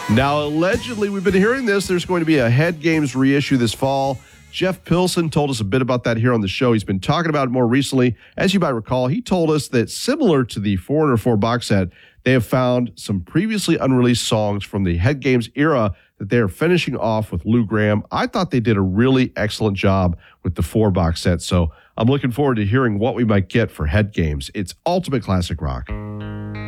Now, allegedly, we've been hearing this. There's going to be a Head Games reissue this fall. Jeff Pilson told us a bit about that here on the show. He's been talking about it more recently. As you might recall, he told us that similar to the Foreigner 4 box set, they have found some previously unreleased songs from the Head Games era that they are finishing off with Lou Gramm. I thought they did a really excellent job with the 4 box set, so I'm looking forward to hearing what we might get for Head Games. It's ultimate classic rock.